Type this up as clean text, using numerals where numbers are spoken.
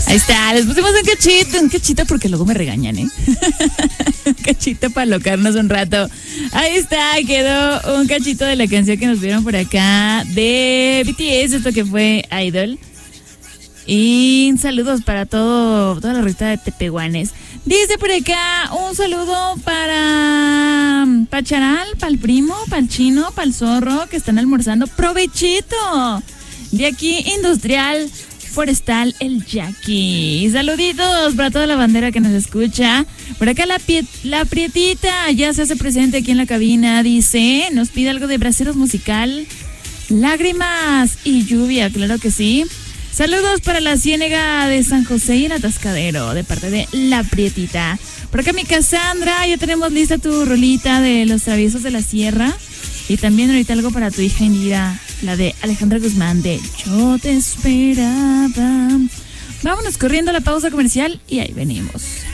Ahí está, les pusimos un cachito porque luego me regañan, ¿eh? Un cachito para locarnos un rato. Ahí está, quedó un cachito de la canción que nos vieron por acá de BTS, esto que fue Idol. Y saludos para toda la rita de tepehuanes. Dice por acá un saludo para Charal, para el primo, para el chino, para el zorro que están almorzando. ¡Provechito! De aquí, Industrial Forestal, el Jackie. Saluditos para toda la bandera que nos escucha. Por acá la Prietita ya se hace presente aquí en la cabina. Dice, nos pide algo de Braceros Musical. Lágrimas y lluvia, claro que sí. Saludos para la Ciénega de San José y el Atascadero, de parte de la Prietita. Por acá mi Cassandra, ya tenemos lista tu rolita de Los Traviesos de la Sierra. Y también ahorita algo para tu hija Indira, la de Alejandra Guzmán de Yo te esperaba. Vámonos corriendo a la pausa comercial y ahí venimos.